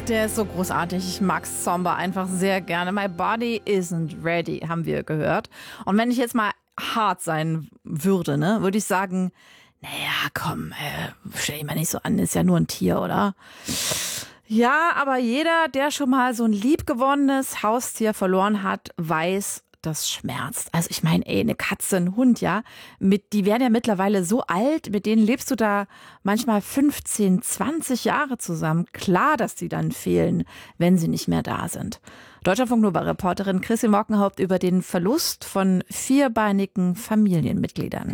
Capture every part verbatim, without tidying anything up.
Der ist so großartig. Ich mag Zomba einfach sehr gerne. My body isn't ready, haben wir gehört. Und wenn ich jetzt mal hart sein würde, ne, würde ich sagen, naja, komm, äh, stell dich mal nicht so an, ist ja nur ein Tier, oder? Ja, aber jeder, der schon mal so ein liebgewonnenes Haustier verloren hat, weiß, das schmerzt. Also ich meine, ey, eine Katze, ein Hund, ja, mit, die werden ja mittlerweile so alt, mit denen lebst du da manchmal fünfzehn, zwanzig Jahre zusammen. Klar, dass die dann fehlen, wenn sie nicht mehr da sind. Deutschlandfunk-Nova-Reporterin Chrissy Mockenhaupt über den Verlust von vierbeinigen Familienmitgliedern.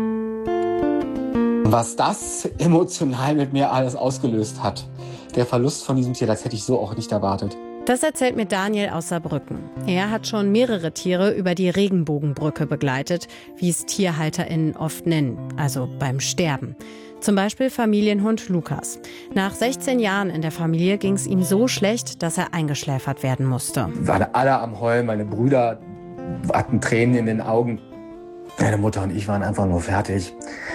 Was das emotional mit mir alles ausgelöst hat, der Verlust von diesem Tier, das hätte ich so auch nicht erwartet. Das erzählt mir Daniel aus Saarbrücken. Er hat schon mehrere Tiere über die Regenbogenbrücke begleitet, wie es TierhalterInnen oft nennen, also beim Sterben. Zum Beispiel Familienhund Lukas. Nach sechzehn Jahren in der Familie ging es ihm so schlecht, dass er eingeschläfert werden musste. Wir waren alle am Heulen, meine Brüder hatten Tränen in den Augen. Meine Mutter und ich waren einfach nur fertig.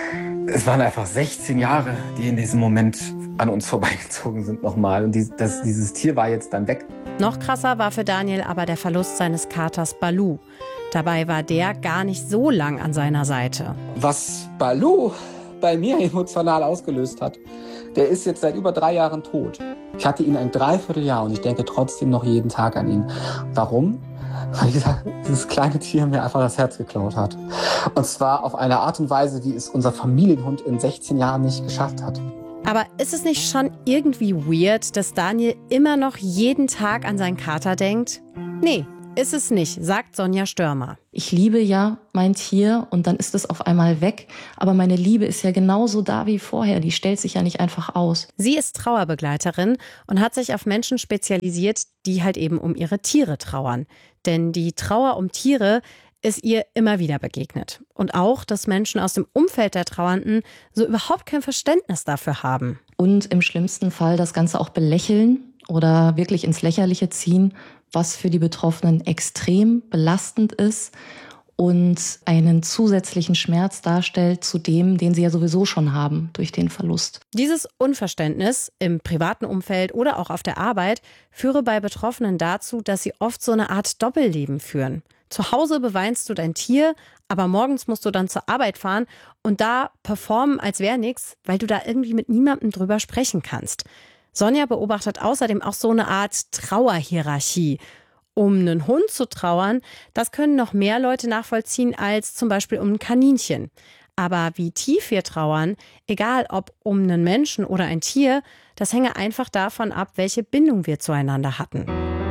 Es waren einfach sechzehn Jahre, die in diesem Moment an uns vorbeigezogen sind nochmal. Und die, das, dieses Tier war jetzt dann weg. Noch krasser war für Daniel aber der Verlust seines Katers Balu. Dabei war der gar nicht so lang an seiner Seite. Was Balu bei mir emotional ausgelöst hat, der ist jetzt seit über drei Jahren tot. Ich hatte ihn ein Dreivierteljahr und ich denke trotzdem noch jeden Tag an ihn. Warum? Weil dieser, dieses kleine Tier mir einfach das Herz geklaut hat. Und zwar auf eine Art und Weise, wie es unser Familienhund in sechzehn Jahren nicht geschafft hat. Aber ist es nicht schon irgendwie weird, dass Daniel immer noch jeden Tag an seinen Kater denkt? Nee, ist es nicht, sagt Sonja Störmer. Ich liebe ja mein Tier und dann ist es auf einmal weg. Aber meine Liebe ist ja genauso da wie vorher. Die stellt sich ja nicht einfach aus. Sie ist Trauerbegleiterin und hat sich auf Menschen spezialisiert, die halt eben um ihre Tiere trauern. Denn die Trauer um Tiere ist ihr immer wieder begegnet. Und auch, dass Menschen aus dem Umfeld der Trauernden so überhaupt kein Verständnis dafür haben. Und im schlimmsten Fall das Ganze auch belächeln oder wirklich ins Lächerliche ziehen, was für die Betroffenen extrem belastend ist und einen zusätzlichen Schmerz darstellt zu dem, den sie ja sowieso schon haben durch den Verlust. Dieses Unverständnis im privaten Umfeld oder auch auf der Arbeit führe bei Betroffenen dazu, dass sie oft so eine Art Doppelleben führen. Zu Hause beweinst du dein Tier, aber morgens musst du dann zur Arbeit fahren und da performen, als wäre nichts, weil du da irgendwie mit niemandem drüber sprechen kannst. Sonja beobachtet außerdem auch so eine Art Trauerhierarchie. Um einen Hund zu trauern, das können noch mehr Leute nachvollziehen als zum Beispiel um ein Kaninchen. Aber wie tief wir trauern, egal ob um einen Menschen oder ein Tier, das hänge einfach davon ab, welche Bindung wir zueinander hatten.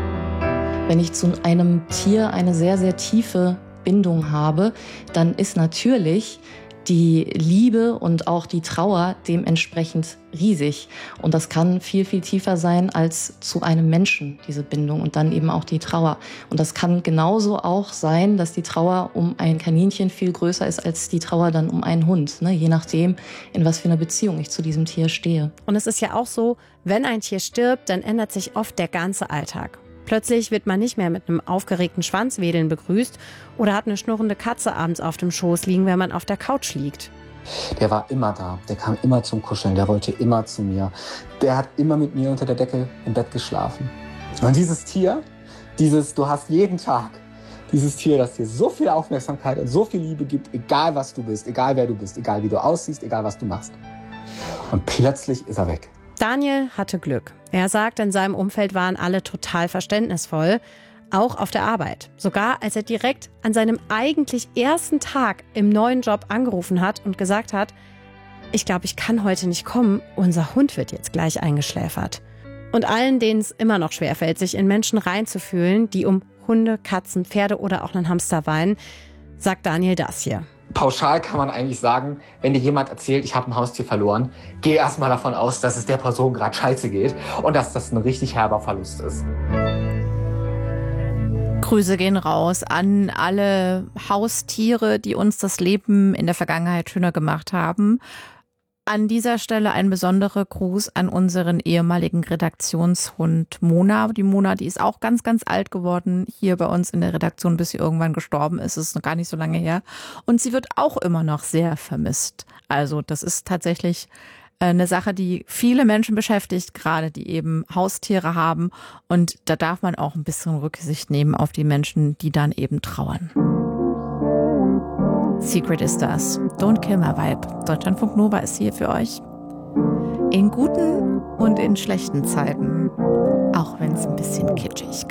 Wenn ich zu einem Tier eine sehr, sehr tiefe Bindung habe, dann ist natürlich die Liebe und auch die Trauer dementsprechend riesig. Und das kann viel, viel tiefer sein als zu einem Menschen, diese Bindung und dann eben auch die Trauer. Und das kann genauso auch sein, dass die Trauer um ein Kaninchen viel größer ist als die Trauer dann um einen Hund, ne? Je nachdem, in was für einer Beziehung ich zu diesem Tier stehe. Und es ist ja auch so, wenn ein Tier stirbt, dann ändert sich oft der ganze Alltag. Plötzlich wird man nicht mehr mit einem aufgeregten Schwanzwedeln begrüßt oder hat eine schnurrende Katze abends auf dem Schoß liegen, wenn man auf der Couch liegt. Der war immer da, der kam immer zum Kuscheln, der wollte immer zu mir. Der hat immer mit mir unter der Decke im Bett geschlafen. Und dieses Tier, dieses, du hast jeden Tag dieses Tier, das dir so viel Aufmerksamkeit und so viel Liebe gibt, egal was du bist, egal wer du bist, egal wie du aussiehst, egal was du machst. Und plötzlich ist er weg. Daniel hatte Glück. Er sagt, in seinem Umfeld waren alle total verständnisvoll, auch auf der Arbeit. Sogar als er direkt an seinem eigentlich ersten Tag im neuen Job angerufen hat und gesagt hat, ich glaube, ich kann heute nicht kommen, unser Hund wird jetzt gleich eingeschläfert. Und allen, denen es immer noch schwerfällt, sich in Menschen reinzufühlen, die um Hunde, Katzen, Pferde oder auch einen Hamster weinen, sagt Daniel das hier. Pauschal kann man eigentlich sagen, wenn dir jemand erzählt, ich habe ein Haustier verloren, geh erstmal davon aus, dass es der Person gerade scheiße geht und dass das ein richtig herber Verlust ist. Grüße gehen raus an alle Haustiere, die uns das Leben in der Vergangenheit schöner gemacht haben. An dieser Stelle ein besonderer Gruß an unseren ehemaligen Redaktionshund Mona. Die Mona, die ist auch ganz, ganz alt geworden hier bei uns in der Redaktion, bis sie irgendwann gestorben ist. Das ist noch gar nicht so lange her. Und sie wird auch immer noch sehr vermisst. Also das ist tatsächlich eine Sache, die viele Menschen beschäftigt, gerade die eben Haustiere haben. Und da darf man auch ein bisschen Rücksicht nehmen auf die Menschen, die dann eben trauern. Secret ist das. Don't Kill My Vibe. Deutschlandfunk Nova ist hier für euch. In guten und in schlechten Zeiten. Auch wenn es ein bisschen kitschig